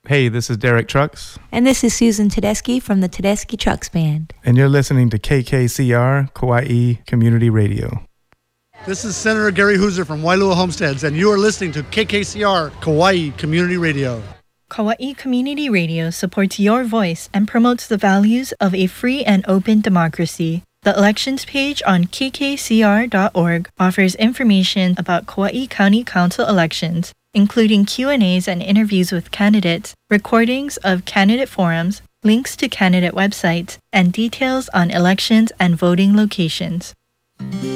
Hey, this is Derek Trucks. And this is Susan Tedeschi from the Tedeschi Trucks Band. And you're listening to KKCR Kauai Community Radio. This is Senator Gary Hooser from Wailua Homesteads, and you are listening to KKCR Kauai Community Radio. Kauai Community Radio supports your voice and promotes the values of a free and open democracy. The elections page on kkcr.org offers information about Kauai County Council elections, including Q&As and interviews with candidates, recordings of candidate forums, links to candidate websites, and details on elections and voting locations.